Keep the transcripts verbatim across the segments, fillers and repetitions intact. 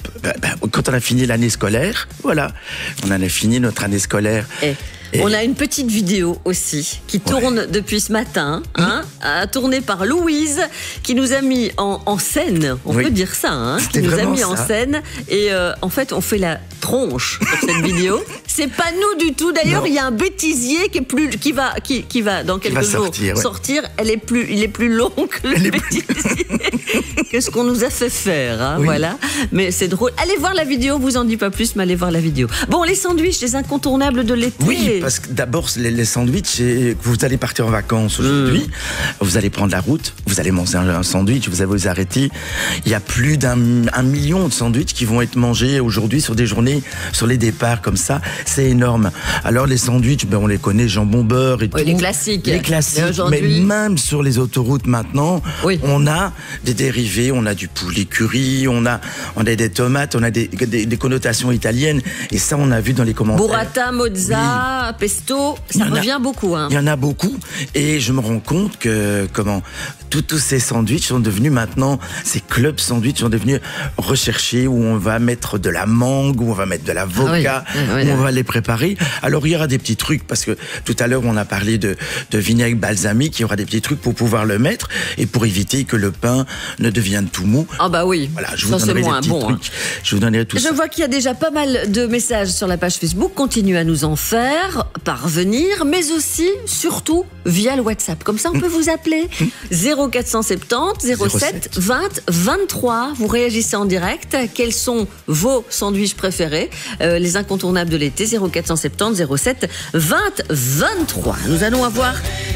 bah, bah, quand on a fini l'année scolaire, voilà, on en a fini notre année scolaire. Et Et... on a une petite vidéo aussi qui tourne ouais. depuis ce matin, hein, mmh. tournée par Louise, qui nous a mis en, en scène, on oui. peut dire ça, hein, qui nous a mis ça. en scène. Et euh, en fait, on fait la tronche sur cette vidéo. C'est pas nous du tout. D'ailleurs, il y a un bêtisier qui est plus, qui va, qui, qui va dans quelques va jours sortir. Ouais. sortir. Elle est plus, il est plus long que le Elle bêtisier que ce qu'on nous a fait faire. Hein, oui. Voilà. Mais c'est drôle. Allez voir la vidéo. Vous en dites pas plus, mais allez voir la vidéo. Bon, les sandwichs, les incontournables de l'été. Oui. Parce que d'abord, les, les sandwichs, vous allez partir en vacances aujourd'hui, mmh. vous allez prendre la route, vous allez manger un, un sandwich, vous allez vous arrêter. Il y a plus d'un un million de sandwichs qui vont être mangés aujourd'hui sur des journées, sur les départs comme ça. C'est énorme. Alors les sandwichs, ben, on les connaît, jambon beurre et oui, tout. Les classiques. Les classiques. Mais même sur les autoroutes maintenant, oui. on a des dérivés, on a du poulet curry, on a, on a des tomates, on a des, des, des connotations italiennes. Et ça, on a vu dans les commentaires. Burrata, mozza, oui. pesto, ça revient a, beaucoup. Hein. Il y en a beaucoup. Et je me rends compte que comment tous, tous ces sandwichs sont devenus maintenant, ces clubs sandwichs sont devenus recherchés, où on va mettre de la mangue, où on va mettre de l'avocat, ah oui. oui, oui, où on va les préparer. Alors il y aura des petits trucs, parce que tout à l'heure on a parlé de, de vinaigre balsamique, il y aura des petits trucs pour pouvoir le mettre, et pour éviter que le pain ne devienne tout mou. Ah bah oui, voilà, je vous ça donnerai c'est des moins petits bon. trucs. Hein. Je vous donnerai tout je ça. Je vois qu'il y a déjà pas mal de messages sur la page Facebook, continuez à nous en faire parvenir, mais aussi, surtout, via le WhatsApp. Comme ça, on peut mmh. vous appeler. zéro quatre cent soixante-dix zéro sept vingt vingt-trois. Vous réagissez en direct. Quels sont vos sandwichs préférés, euh, les incontournables de l'été? Zéro quatre cent soixante-dix zéro sept vingt vingt-trois. Nous allons avoir...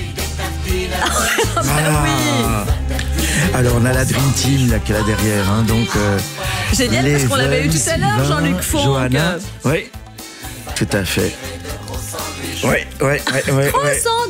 Ah, ben oui. Alors on a la Dream Team là, qui est là derrière, hein, donc... Euh, Génial, parce qu'on l'avait eu tout à l'heure, Jean-Luc Fonck. Johanna, oui, tout à fait. Oui, oui, oui, oui. Trois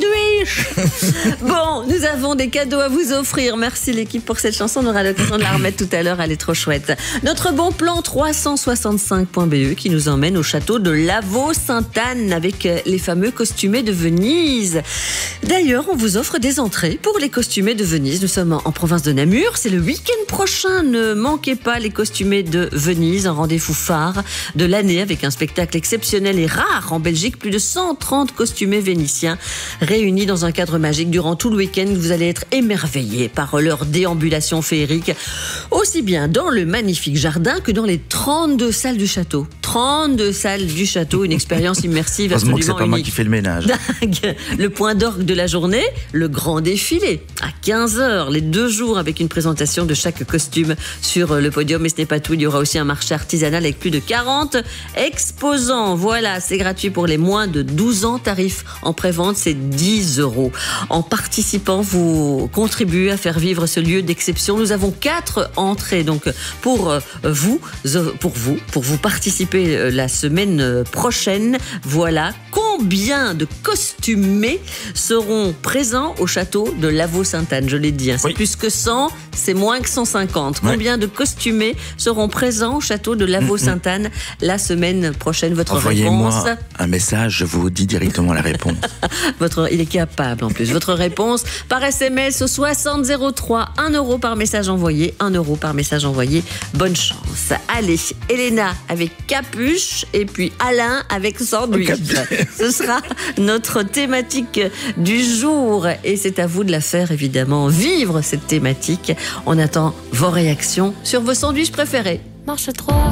sandwichs. Bon, nous avons des cadeaux à vous offrir. Merci l'équipe pour cette chanson. On aura l'occasion de la remettre tout à l'heure. Elle est trop chouette. Notre bon plan trois cent soixante-cinq point B E qui nous emmène au château de Lavaux-Sainte-Anne avec les fameux costumés de Venise. D'ailleurs, on vous offre des entrées pour les costumés de Venise. Nous sommes en province de Namur. C'est le week-end prochain. Ne manquez pas les costumés de Venise. Un rendez-vous phare de l'année avec un spectacle exceptionnel et rare en Belgique. Plus de cent trente costumés vénitiens réunis dans un cadre magique durant tout le week-end. Vous allez être émerveillés par leur déambulation féerique, aussi bien dans le magnifique jardin que dans les trente-deux salles du château. trente-deux salles du château, une expérience immersive absolument unique. C'est pas moi qui fais le ménage. Dingue. Le point d'orgue de la journée, le grand défilé à quinze heures, les deux jours avec une présentation de chaque costume sur le podium. Mais ce n'est pas tout, il y aura aussi un marché artisanal avec plus de quarante exposants. Voilà, c'est gratuit pour les moins de douze ans. Tarif en prévente, c'est dix euros. En participant, vous contribuez à faire vivre ce lieu d'exception. Nous avons quatre entrées donc pour vous, pour vous, pour vous participer la semaine prochaine. Voilà. Combien de costumés seront présents au château de Lavaux-Sainte-Anne? Je l'ai dit, hein, c'est oui. plus que cent, c'est moins que cent cinquante. Oui. Combien de costumés seront présents au château de Lavaux-Sainte-Anne la semaine prochaine? Votre Envoyez-moi réponse? un message, je vous dis directement la réponse. Votre, il est capable en plus. Votre réponse par S M S au soixante zéro trois, un euro par message envoyé, un euro par message envoyé. Bonne chance. Allez, Elena avec capuche et puis Alain avec sandwich. Ce sera notre thématique du jour et c'est à vous de la faire évidemment vivre cette thématique. On attend vos réactions sur vos sandwichs préférés. Marche trois.